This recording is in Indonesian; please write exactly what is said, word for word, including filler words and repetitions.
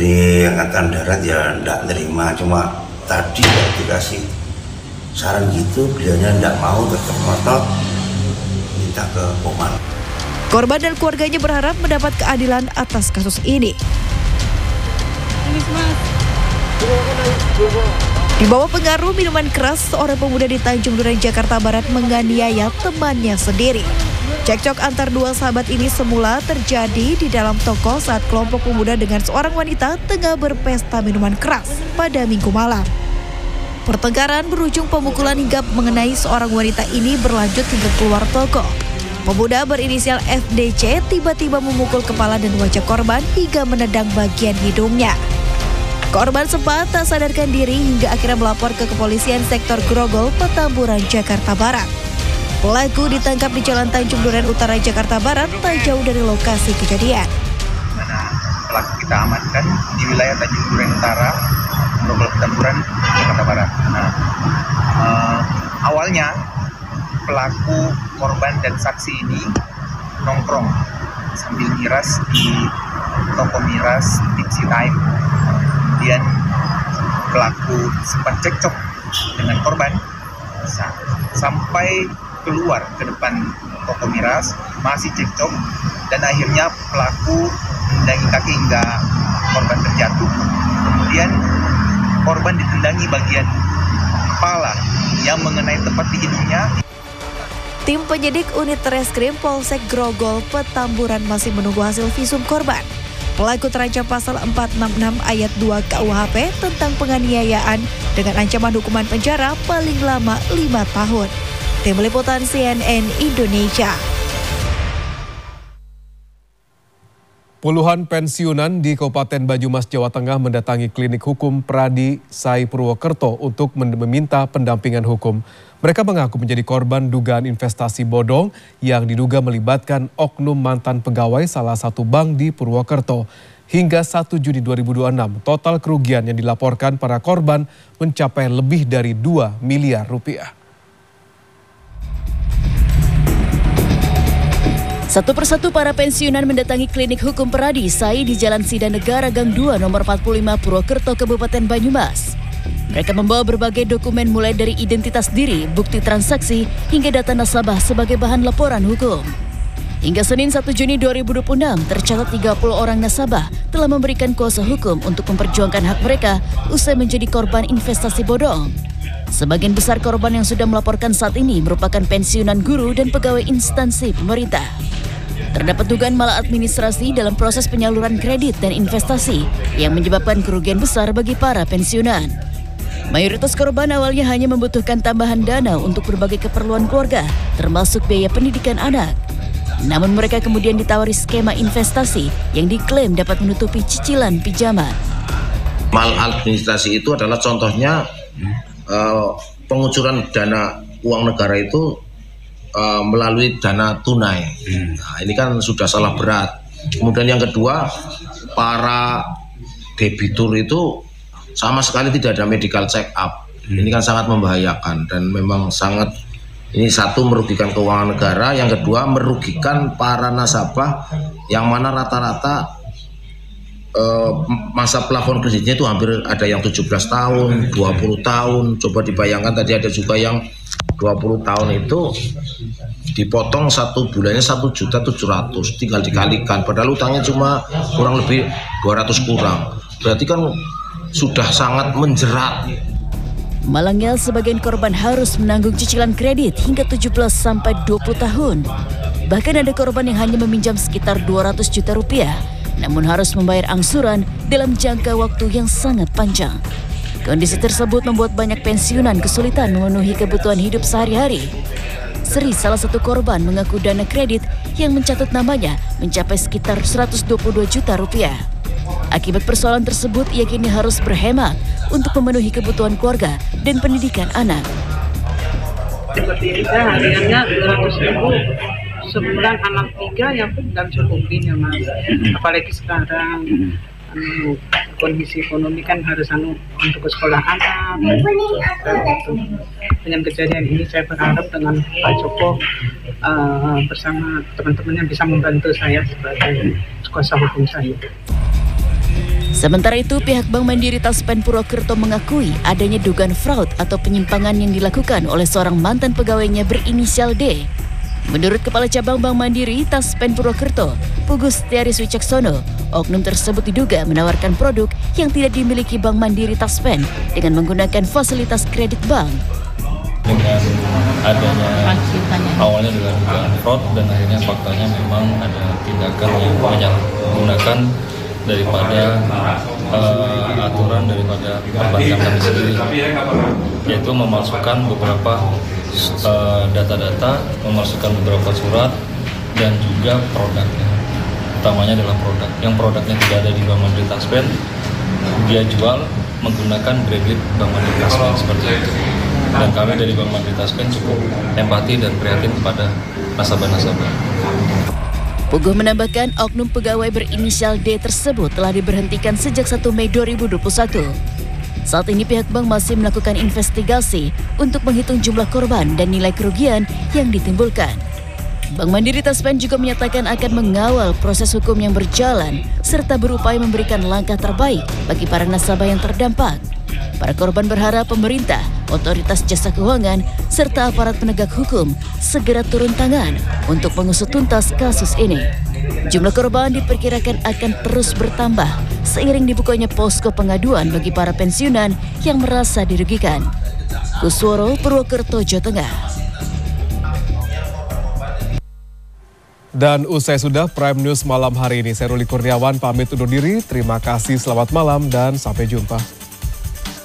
dari Angkatan Darat ya enggak nerima, cuma tadi ya dikasih saran gitu, beliaunya enggak mau, tetap ngotot minta ke Oman. Korban dan keluarganya berharap mendapat keadilan atas kasus ini. Di bawah pengaruh minuman keras, seorang pemuda di Tanjung Duren, Jakarta Barat menganiaya temannya sendiri. Cekcok antar dua sahabat ini semula terjadi di dalam toko saat kelompok pemuda dengan seorang wanita tengah berpesta minuman keras pada Minggu malam. Pertengkaran berujung pemukulan hingga mengenai seorang wanita ini berlanjut hingga keluar toko. Pemuda berinisial F D C tiba-tiba memukul kepala dan wajah korban hingga menendang bagian hidungnya. Korban sempat tak sadarkan diri hingga akhirnya melapor ke kepolisian sektor Grogol, Petamburan, Jakarta Barat. Pelaku ditangkap di Jalan Tanjung Duren Utara, Jakarta Barat, tak jauh dari lokasi kejadian. Mana pelaku kita amankan di wilayah Tanjung Duren Utara, Grogol, Petamburan, Jakarta Barat. Nah, uh, awalnya pelaku, korban, dan saksi ini nongkrong sambil miras di toko miras Tipsy Time. Kemudian pelaku sempat cekcok dengan korban sampai keluar ke depan toko miras, masih cekcok, dan akhirnya pelaku menendangi kaki hingga korban terjatuh. Kemudian korban ditendangi bagian kepala yang mengenai tepat di hidungnya. Tim penyidik unit Reskrim Polsek Grogol, Petamburan masih menunggu hasil visum korban. Pelaku terancam pasal empat enam enam ayat dua K U H P tentang penganiayaan dengan ancaman hukuman penjara paling lama lima tahun. Tim Liputan C N N Indonesia. Puluhan pensiunan di Kabupaten Banyumas, Jawa Tengah mendatangi klinik hukum Pradi Sai Purwokerto untuk meminta pendampingan hukum. Mereka mengaku menjadi korban dugaan investasi bodong yang diduga melibatkan oknum mantan pegawai salah satu bank di Purwokerto. Hingga satu Juni dua ribu dua puluh enam, total kerugian yang dilaporkan para korban mencapai lebih dari dua miliar rupiah. Satu persatu para pensiunan mendatangi klinik hukum Pradi Sai di Jalan Sidanegara Gang dua nomor empat puluh lima Purwokerto, Kabupaten Banyumas. Mereka membawa berbagai dokumen mulai dari identitas diri, bukti transaksi, hingga data nasabah sebagai bahan laporan hukum. Hingga Senin satu Juni dua ribu dua puluh enam, tercatat tiga puluh orang nasabah telah memberikan kuasa hukum untuk memperjuangkan hak mereka usai menjadi korban investasi bodong. Sebagian besar korban yang sudah melaporkan saat ini merupakan pensiunan guru dan pegawai instansi pemerintah. Terdapat dugaan maladministrasi dalam proses penyaluran kredit dan investasi yang menyebabkan kerugian besar bagi para pensiunan. Mayoritas korban awalnya hanya membutuhkan tambahan dana untuk berbagai keperluan keluarga, termasuk biaya pendidikan anak. Namun mereka kemudian ditawari skema investasi yang diklaim dapat menutupi cicilan pinjaman. Maladministrasi itu adalah contohnya uh, pengucuran dana uang negara itu uh, melalui dana tunai. Nah, ini kan sudah salah berat. Kemudian yang kedua, para debitur itu sama sekali tidak ada medical check up. Ini kan sangat membahayakan dan memang sangat, ini satu merugikan keuangan negara, yang kedua merugikan para nasabah yang mana rata-rata eh, masa plafon kreditnya itu hampir ada yang tujuh belas tahun, dua puluh tahun. Coba dibayangkan tadi ada juga yang dua puluh tahun itu dipotong satu bulannya satu juta tujuh ratus, tinggal dikalikan. Padahal utangnya cuma kurang lebih dua ratus kurang. Berarti kan sudah sangat menjerat. Malangnya sebagian korban harus menanggung cicilan kredit hingga tujuh belas sampai dua puluh tahun. Bahkan ada korban yang hanya meminjam sekitar dua ratus juta rupiah, namun harus membayar angsuran dalam jangka waktu yang sangat panjang. Kondisi tersebut membuat banyak pensiunan kesulitan memenuhi kebutuhan hidup sehari-hari. Sri, salah satu korban, mengaku dana kredit yang mencatut namanya mencapai sekitar seratus dua puluh dua juta rupiah. Akibat persoalan tersebut, ia kini harus berhemat untuk memenuhi kebutuhan keluarga dan pendidikan anak. Seperti kita hariannya dua ratus ribu sebulan, anak tiga yang tidak cukupin ya mas. Apalagi sekarang anu, kondisi ekonomi kan harus anu untuk ke sekolah anak. Dengan kejadian ini saya berharap dengan Pak Joko uh, bersama teman-teman yang bisa membantu saya sebagai kuasa hukum saya. Sementara itu, pihak Bank Mandiri Taspen Purwokerto mengakui adanya dugaan fraud atau penyimpangan yang dilakukan oleh seorang mantan pegawainya berinisial D. Menurut Kepala Cabang Bank Mandiri Taspen Purwokerto, Pugus Setiaris Wicaksono, oknum tersebut diduga menawarkan produk yang tidak dimiliki Bank Mandiri Taspen dengan menggunakan fasilitas kredit bank. Dengan adanya awalnya dengan dugaan fraud dan akhirnya faktanya memang ada tindakan yang menyalahgunakan daripada uh, aturan daripada perbankan kami sendiri, yaitu memasukkan beberapa uh, data-data, memasukkan beberapa surat dan juga produknya. Utamanya adalah produk. Yang produknya tidak ada di Bank Mandiri Taspen, dia jual menggunakan kredit Bank Mandiri Taspen seperti itu. Dan kami dari Bank Mandiri Taspen cukup empati dan prihatin kepada nasabah-nasabah. Puguh menambahkan oknum pegawai berinisial D tersebut telah diberhentikan sejak satu Mei dua ribu dua puluh satu. Saat ini pihak bank masih melakukan investigasi untuk menghitung jumlah korban dan nilai kerugian yang ditimbulkan. Bank Mandiri Taspen juga menyatakan akan mengawal proses hukum yang berjalan serta berupaya memberikan langkah terbaik bagi para nasabah yang terdampak. Para korban berharap pemerintah, otoritas jasa keuangan, serta aparat penegak hukum segera turun tangan untuk mengusut tuntas kasus ini. Jumlah korban diperkirakan akan terus bertambah seiring dibukanya posko pengaduan bagi para pensiunan yang merasa dirugikan. Kusworo, Purwokerto, Jawa Tengah. Dan usai sudah Prime News malam hari ini, saya Ruli Kurniawan pamit undur diri. Terima kasih, selamat malam dan sampai jumpa.